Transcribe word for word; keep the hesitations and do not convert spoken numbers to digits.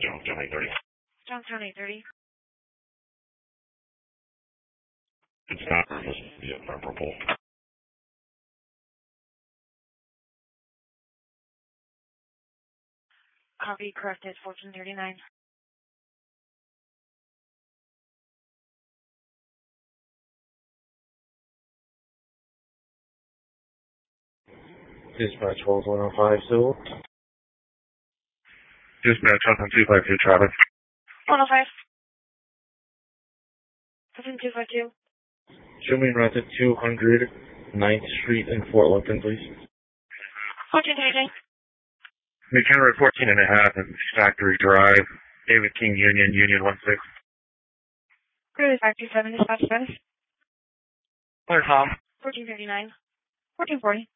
Johnstown eight thirty. Johnstown eight thirty. It's not purple. Yeah, not purple. Copy, corrected, fourteen thirty-nine. Dispatch hold one oh five, Sewell. Dispatch on two five two, Travis. one oh five. Seven two five two. Show me route to two hundred ninth Street in Fort Lupton, please. fourteen thirty-nine. McHenry fourteen and a half and Factory Drive. David King Union, Union one six. Clearly Factory seven, dispatch seven. Clear, Tom. fourteen thirty-nine. fourteen forty.